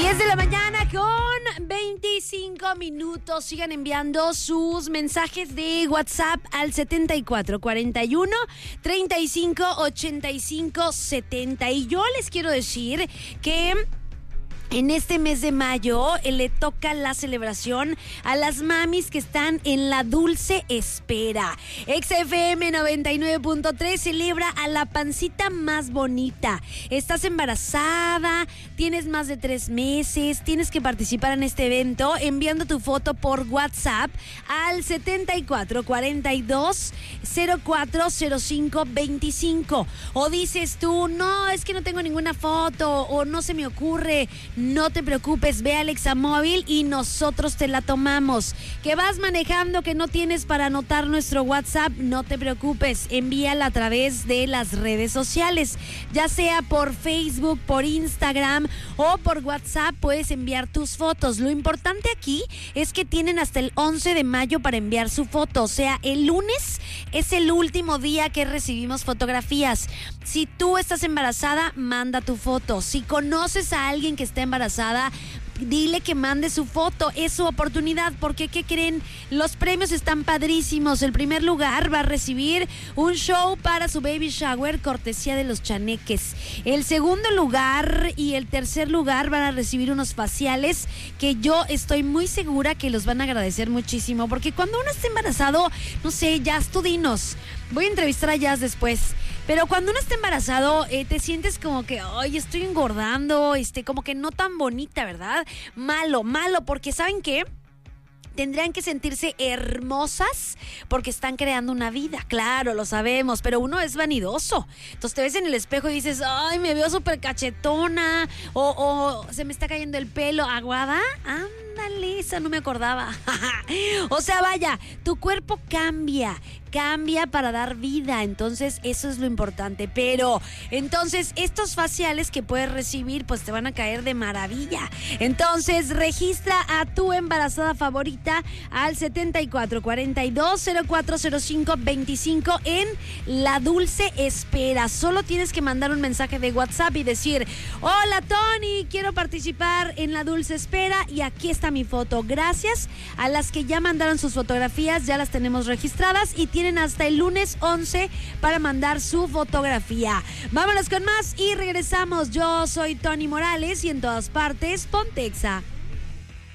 10 de la mañana con 25 minutos. Sigan enviando sus mensajes de WhatsApp al 7441 35 85 70. Y yo les quiero decir que en este mes de mayo le toca la celebración a las mamis que están en la dulce espera. XFM 99.3 celebra a la pancita más bonita. Estás embarazada, tienes más de 3 meses, tienes que participar en este evento enviando tu foto por WhatsApp al 7442 040525. O dices tú, no, es que no tengo ninguna foto o no se me ocurre. No te preocupes, ve a Alexa Móvil y nosotros te la tomamos. Que vas manejando, que no tienes para anotar nuestro WhatsApp, no te preocupes, envíala a través de las redes sociales, ya sea por Facebook, por Instagram o por WhatsApp, puedes enviar tus fotos. Lo importante aquí es que tienen hasta el 11 de mayo para enviar su foto, o sea, el lunes es el último día que recibimos fotografías. Si tú estás embarazada, manda tu foto. Si conoces a alguien que está embarazada, dile que mande su foto, es su oportunidad, porque ¿qué creen? Los premios están padrísimos. El primer lugar va a recibir un show para su baby shower, cortesía de los Chaneques. El segundo lugar y el tercer lugar van a recibir unos faciales que yo estoy muy segura que los van a agradecer muchísimo, porque cuando uno está embarazado, no sé, Jazz, tú dinos. Voy a entrevistar a Jazz después. Pero cuando uno está embarazado, te sientes como que, ay, estoy engordando, como que no tan bonita, ¿verdad? Malo, porque ¿saben qué? Tendrían que sentirse hermosas porque están creando una vida. Claro, lo sabemos, pero uno es vanidoso. Entonces te ves en el espejo y dices, ay, me veo súper cachetona, o se me está cayendo el pelo. ¿Aguada? Ándale, esa no me acordaba. O sea, vaya, tu cuerpo cambia para dar vida, entonces eso es lo importante. Pero entonces estos faciales que puedes recibir pues te van a caer de maravilla. Entonces registra a tu embarazada favorita al 7442040525 en La Dulce Espera. Solo tienes que mandar un mensaje de WhatsApp y decir, hola Tony, quiero participar en La Dulce Espera y aquí está mi foto. Gracias a las que ya mandaron sus fotografías, ya las tenemos registradas y tienen hasta el lunes 11 para mandar su fotografía. Vámonos con más y regresamos. Yo soy Tony Morales y en todas partes, Pontexa.